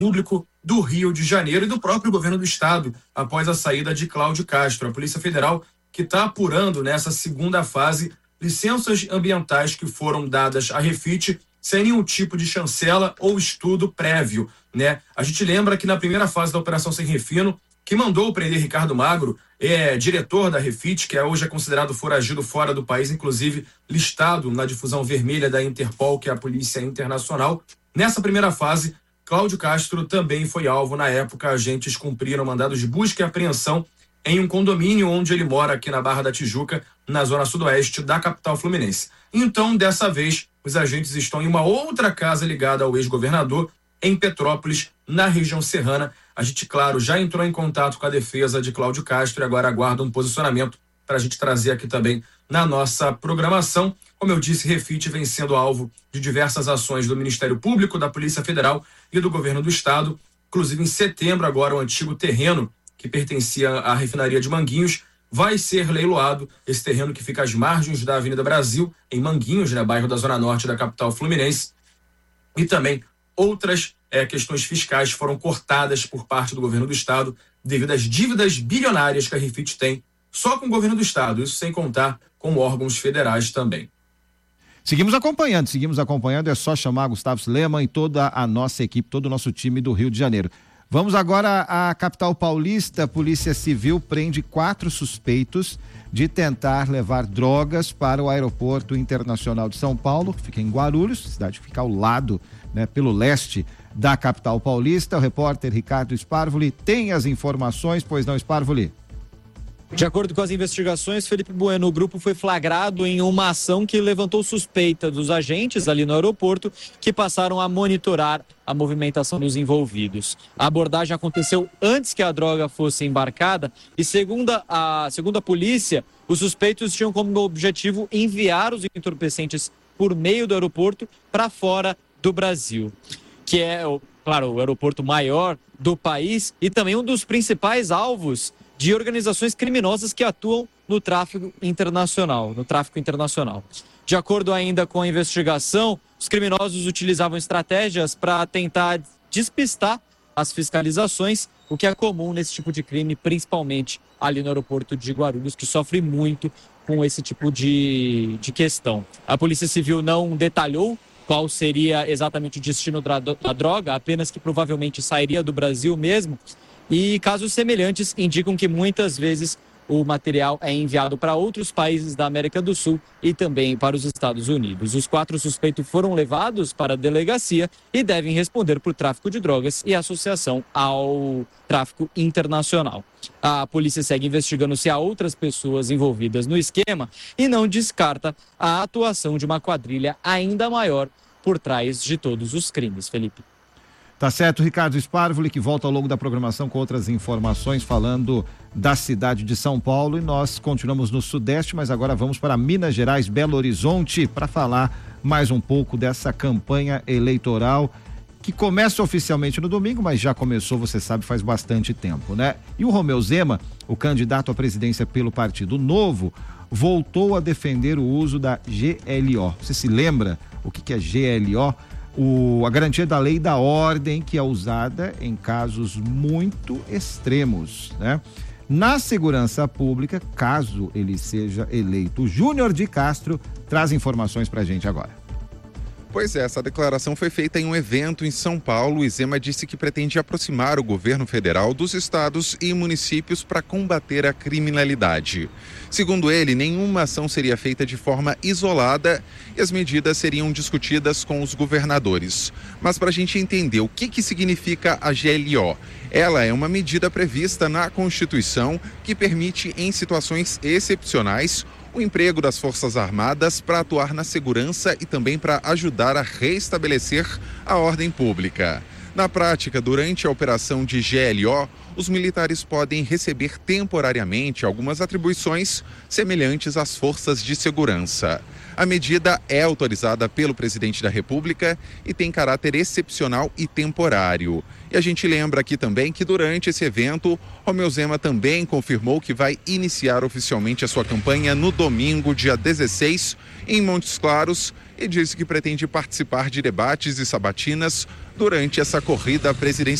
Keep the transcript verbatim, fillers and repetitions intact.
Público do Rio de Janeiro e do próprio governo do estado, após a saída de Cláudio Castro. A Polícia Federal que está apurando nessa segunda fase licenças ambientais que foram dadas à Refit sem nenhum tipo de chancela ou estudo prévio, né? A gente lembra que na primeira fase da Operação Sem Refino, que mandou prender Ricardo Magro, é diretor da Refit, que hoje é considerado foragido fora do país, inclusive listado na difusão vermelha da Interpol, que é a Polícia Internacional. Nessa primeira fase, Cláudio Castro também foi alvo. Na época, agentes cumpriram mandados de busca e apreensão em um condomínio onde ele mora aqui na Barra da Tijuca, na zona sudoeste da capital fluminense. Então, dessa vez, os agentes estão em uma outra casa ligada ao ex-governador, em Petrópolis, na região serrana. A gente, claro, já entrou em contato com a defesa de Cláudio Castro e agora aguarda um posicionamento para a gente trazer aqui também na nossa programação. Como eu disse, Refit vem sendo alvo de diversas ações do Ministério Público, da Polícia Federal e do Governo do Estado. Inclusive, em setembro, agora, o antigo terreno que pertencia à refinaria de Manguinhos vai ser leiloado. Esse terreno que fica às margens da Avenida Brasil, em Manguinhos, né, bairro da Zona Norte da capital fluminense. E também outras é, questões fiscais foram cortadas por parte do governo do estado devido às dívidas bilionárias que a Refit tem só com o governo do estado, isso sem contar com órgãos federais também. Seguimos acompanhando, seguimos acompanhando, é só chamar Gustavo Lema e toda a nossa equipe, todo o nosso time do Rio de Janeiro. Vamos agora à capital paulista. A Polícia Civil prende quatro suspeitos de tentar levar drogas para o Aeroporto Internacional de São Paulo, que fica em Guarulhos, cidade que fica ao lado, né, pelo leste da capital paulista. O repórter Ricardo Sparvoli tem as informações, pois não, Sparvoli? De acordo com as investigações, Felipe Bueno, o grupo foi flagrado em uma ação que levantou suspeita dos agentes ali no aeroporto que passaram a monitorar a movimentação dos envolvidos. A abordagem aconteceu antes que a droga fosse embarcada e, segundo a, segundo a polícia, os suspeitos tinham como objetivo enviar os entorpecentes por meio do aeroporto para fora do Brasil, que é, claro, o aeroporto maior do país e também um dos principais alvos de organizações criminosas que atuam no tráfico internacional, no tráfico internacional. De acordo ainda com a investigação, os criminosos utilizavam estratégias para tentar despistar as fiscalizações, o que é comum nesse tipo de crime, principalmente ali no aeroporto de Guarulhos, que sofre muito com esse tipo de, de questão. A Polícia Civil não detalhou qual seria exatamente o destino da droga, apenas que provavelmente sairia do Brasil mesmo. E casos semelhantes indicam que muitas vezes o material é enviado para outros países da América do Sul e também para os Estados Unidos. Os quatro suspeitos foram levados para a delegacia e devem responder por tráfico de drogas e associação ao tráfico internacional. A polícia segue investigando se há outras pessoas envolvidas no esquema e não descarta a atuação de uma quadrilha ainda maior por trás de todos os crimes, Felipe. Tá certo, Ricardo Sparvoli, que volta ao longo da programação com outras informações falando da cidade de São Paulo, e nós continuamos no Sudeste, mas agora vamos para Minas Gerais, Belo Horizonte, para falar mais um pouco dessa campanha eleitoral que começa oficialmente no domingo, mas já começou, você sabe, faz bastante tempo, né? E o Romeu Zema, o candidato à presidência pelo Partido Novo, voltou a defender o uso da G L O. Você se lembra o que que é G L O? O, a garantia da lei e da ordem, que é usada em casos muito extremos, né? Na segurança pública, caso ele seja eleito. O Júnior de Castro traz informações pra gente agora. Pois é, essa declaração foi feita em um evento em São Paulo e Zema disse que pretende aproximar o governo federal dos estados e municípios para combater a criminalidade. Segundo ele, nenhuma ação seria feita de forma isolada e as medidas seriam discutidas com os governadores. Mas para a gente entender o que, que significa a G L O, ela é uma medida prevista na Constituição que permite, em situações excepcionais, o emprego das Forças Armadas para atuar na segurança e também para ajudar a restabelecer a ordem pública. Na prática, durante a operação de G L O, os militares podem receber temporariamente algumas atribuições semelhantes às forças de segurança. A medida é autorizada pelo presidente da República e tem caráter excepcional e temporário. E a gente lembra aqui também que durante esse evento, Romeu Zema também confirmou que vai iniciar oficialmente a sua campanha no domingo, dia dezesseis, em Montes Claros, e disse que pretende participar de debates e sabatinas durante essa corrida presidencial.